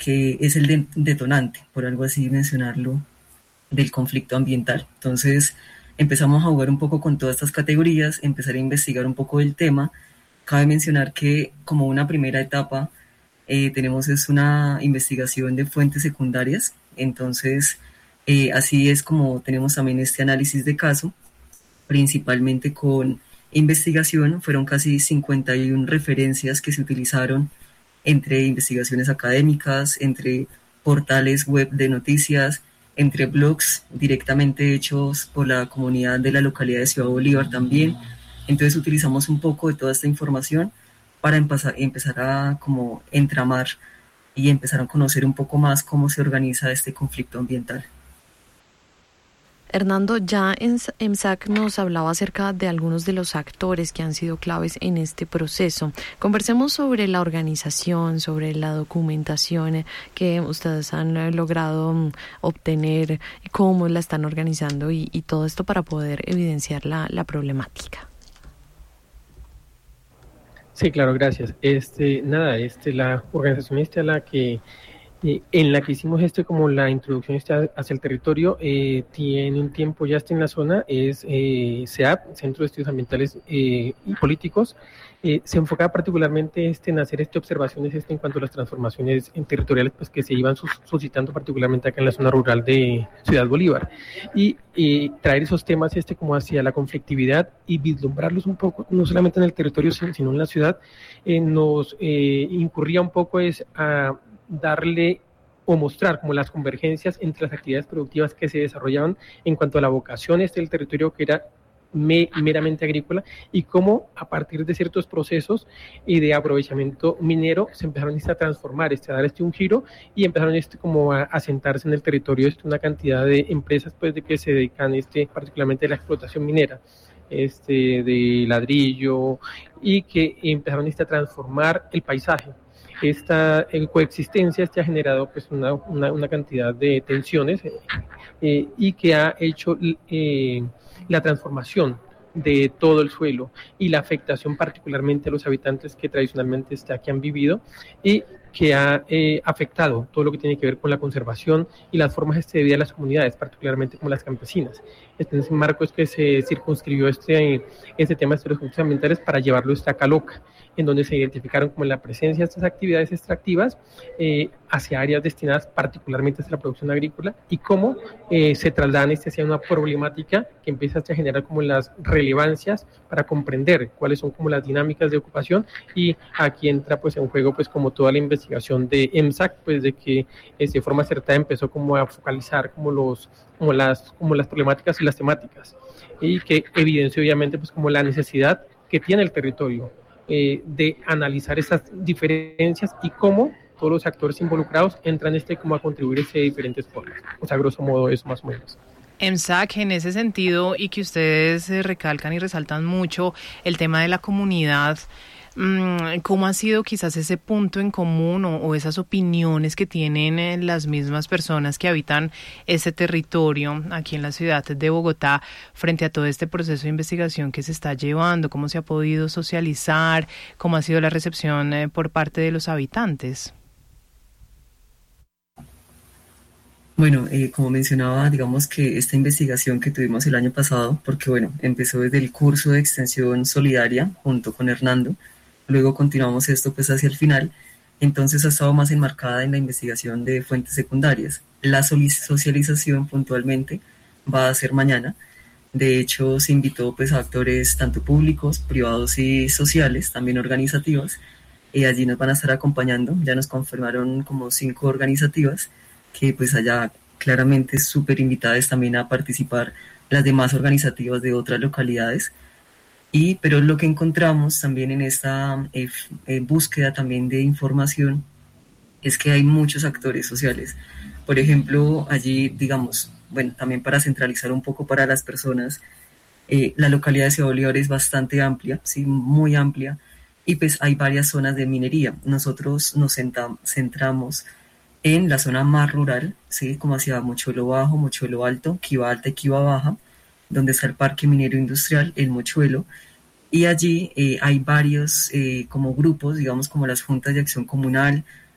que es el detonante, por algo así mencionarlo, del conflicto ambiental. Entonces empezamos a jugar un poco con todas estas categorías, empezar a investigar un poco del tema. Cabe mencionar que como una primera etapa tenemos es una investigación de fuentes secundarias, entonces así es como tenemos también este análisis de caso, principalmente con investigación, fueron casi 51 referencias que se utilizaron entre investigaciones académicas, entre portales web de noticias, entre blogs directamente hechos por la comunidad de la localidad de Ciudad Bolívar también. Entonces utilizamos un poco de toda esta información para empezar a como entramar y empezar a conocer un poco más cómo se organiza este conflicto ambiental. Hernando, ya en EMSAC nos hablaba acerca de algunos de los actores que han sido claves en este proceso. Conversemos sobre la organización, sobre la documentación que ustedes han logrado obtener, cómo la están organizando y todo esto para poder evidenciar la problemática. Sí, claro, gracias. La organización a la que en la que hicimos como la introducción hacia el territorio, tiene un tiempo ya en la zona, es CEAP, Centro de Estudios Ambientales y Políticos. Se enfocaba particularmente en hacer observaciones en cuanto a las transformaciones territoriales pues, que se iban suscitando particularmente acá en la zona rural de Ciudad Bolívar, y traer esos temas como hacia la conflictividad y vislumbrarlos un poco, no solamente en el territorio sino en la ciudad. Nos incurría un poco a darle o mostrar como las convergencias entre las actividades productivas que se desarrollaban en cuanto a la vocación del territorio, que era meramente agrícola, y cómo a partir de ciertos procesos y de aprovechamiento minero se empezaron a transformar, a dar un giro, y empezaron como a sentarse en el territorio una cantidad de empresas pues de que se dedican particularmente a la explotación minera, de ladrillo, y que empezaron a transformar el paisaje. Esta coexistencia ha generado pues una cantidad de tensiones y que ha hecho la transformación de todo el suelo y la afectación particularmente a los habitantes que tradicionalmente aquí han vivido, y que ha afectado todo lo que tiene que ver con la conservación y las formas de vida de las comunidades, particularmente como las campesinas. En ese marco es que se circunscribió este tema de los conflictos ambientales para llevarlo a Caloca, en donde se identificaron como la presencia de estas actividades extractivas hacia áreas destinadas particularmente a la producción agrícola, y cómo se trasladan hacia una problemática que empieza a generar como las relevancias para comprender cuáles son como las dinámicas de ocupación. Y aquí entra pues en juego pues como toda la investigación de EMSAC, pues de que de forma acertada empezó como a focalizar como las problemáticas y las temáticas, y que evidenció obviamente pues como la necesidad que tiene el territorio de analizar esas diferencias y cómo todos los actores involucrados entran como a contribuir de diferentes formas. O sea, grosso modo eso más o menos. EMSAC, en ese sentido, y que ustedes recalcan y resaltan mucho el tema de la comunidad, ¿cómo ha sido quizás ese punto en común o esas opiniones que tienen las mismas personas que habitan ese territorio aquí en la ciudad de Bogotá frente a todo este proceso de investigación que se está llevando? ¿Cómo se ha podido socializar? ¿Cómo ha sido la recepción por parte de los habitantes? Bueno, como mencionaba, digamos que esta investigación que tuvimos el año pasado, porque bueno, empezó desde el curso de extensión solidaria junto con Hernando, luego continuamos esto pues hacia el final, entonces ha estado más enmarcada en la investigación de fuentes secundarias. La socialización puntualmente va a ser mañana. De hecho, se invitó pues a actores tanto públicos, privados y sociales, también organizativos, y allí nos van a estar acompañando. Ya nos confirmaron como 5 organizativas que pues allá claramente súper invitadas también a participar las demás organizativas de otras localidades. Pero lo que encontramos también en esta búsqueda también de información es que hay muchos actores sociales. Por ejemplo, allí, digamos, bueno, también para centralizar un poco para las personas, la localidad de Ciudad Bolívar es bastante amplia, ¿sí? Muy amplia, y pues hay varias zonas de minería. Nosotros nos centramos en la zona más rural, ¿sí? Como hacia Mochuelo Bajo, Mochuelo Alto, Quiva Alta y Quiva Baja, donde está el Parque Minero Industrial, el Mochuelo, y allí hay varios como grupos, digamos como las juntas de acción comunal,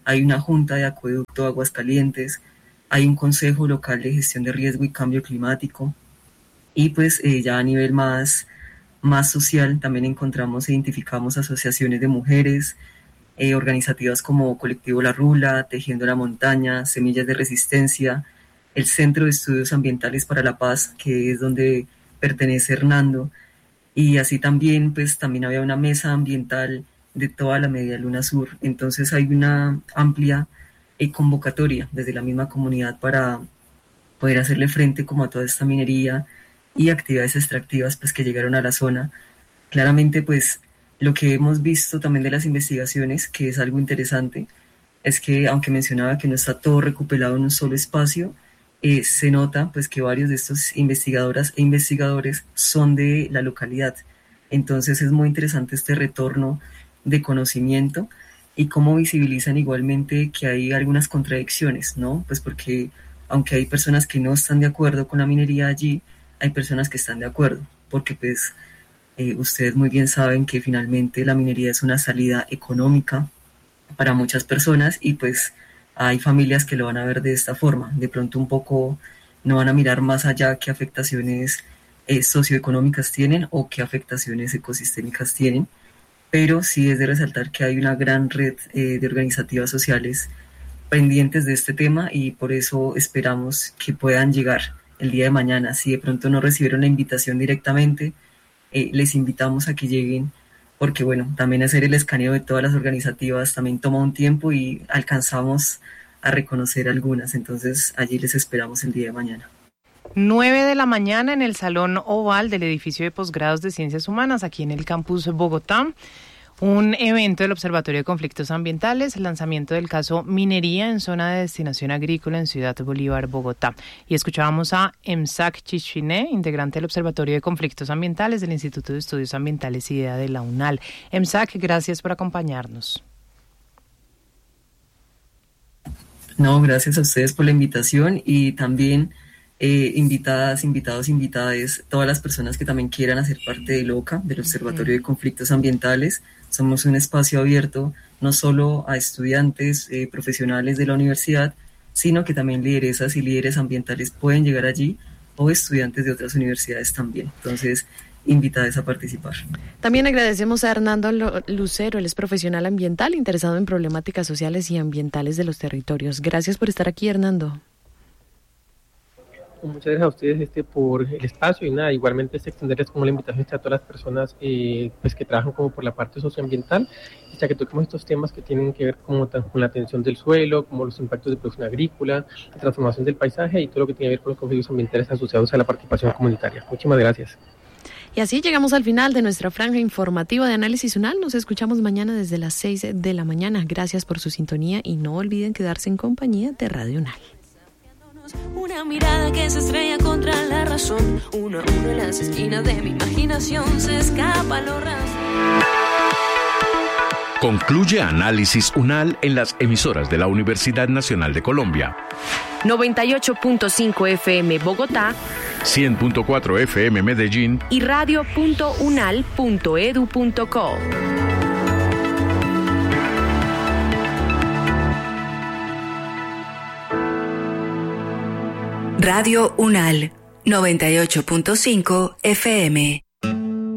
hay una junta de acueducto Aguascalientes, hay un consejo local de gestión de riesgo y cambio climático, y pues ya a nivel más social también encontramos e identificamos asociaciones de mujeres, organizativas como Colectivo La Rula, Tejiendo la Montaña, Semillas de Resistencia, el Centro de Estudios Ambientales para la Paz, que es donde pertenece Hernando, y así también pues también había una mesa ambiental de toda la Media Luna Sur. Entonces hay una amplia convocatoria desde la misma comunidad para poder hacerle frente como a toda esta minería y actividades extractivas pues que llegaron a la zona. Claramente pues lo que hemos visto también de las investigaciones, que es algo interesante, es que aunque mencionaba que no está todo recopilado en un solo espacio, se nota pues que varios de estos investigadoras e investigadores son de la localidad. Entonces es muy interesante este retorno de conocimiento y cómo visibilizan igualmente que hay algunas contradicciones, ¿no? Pues porque aunque hay personas que no están de acuerdo con la minería allí, hay personas que están de acuerdo, porque pues ustedes muy bien saben que finalmente la minería es una salida económica para muchas personas y pues hay familias que lo van a ver de esta forma. De pronto un poco no van a mirar más allá qué afectaciones socioeconómicas tienen o qué afectaciones ecosistémicas tienen, pero sí es de resaltar que hay una gran red de organizativas sociales pendientes de este tema y por eso esperamos que puedan llegar el día de mañana. Si de pronto no recibieron la invitación directamente, les invitamos a que lleguen, porque bueno, también hacer el escaneo de todas las organizativas también toma un tiempo y alcanzamos a reconocer algunas, entonces allí les esperamos el día de mañana. 9 de la mañana en el Salón Oval del edificio de posgrados de Ciencias Humanas, aquí en el campus Bogotá. Un evento del Observatorio de Conflictos Ambientales, lanzamiento del caso Minería en zona de destinación agrícola en Ciudad Bolívar, Bogotá. Y escuchábamos a Emsak Chichiné, integrante del Observatorio de Conflictos Ambientales del Instituto de Estudios Ambientales IDEA de la UNAL. Emsak, gracias por acompañarnos. No, gracias a ustedes por la invitación y también invitadas, invitados, invitades, todas las personas que también quieran hacer parte del OCA, del Observatorio de Conflictos Ambientales. Somos un espacio abierto no solo a estudiantes profesionales de la universidad, sino que también lideresas y líderes ambientales pueden llegar allí o estudiantes de otras universidades también. Entonces, invitadas a participar. También agradecemos a Hernando Lucero, él es profesional ambiental interesado en problemáticas sociales y ambientales de los territorios. Gracias por estar aquí, Hernando. Muchas gracias a ustedes por el espacio y nada, igualmente extenderles como la invitación a todas las personas pues que trabajan como por la parte socioambiental, ya que toquemos estos temas que tienen que ver como con la atención del suelo, como los impactos de producción agrícola, la transformación del paisaje y todo lo que tiene que ver con los conflictos ambientales asociados a la participación comunitaria. Muchísimas gracias. Y así llegamos al final de nuestra franja informativa de Análisis UNAL. Nos escuchamos mañana desde las 6 de la mañana. Gracias por su sintonía y no olviden quedarse en compañía de Radio UNAL. Una mirada que se estrella contra la razón. Una de las esquinas de mi imaginación se escapa lo raso. Concluye Análisis UNAL en las emisoras de la Universidad Nacional de Colombia. 98.5 FM Bogotá, 100.4 FM Medellín y radio.unal.edu.co. Radio UNAL, 98.5 FM.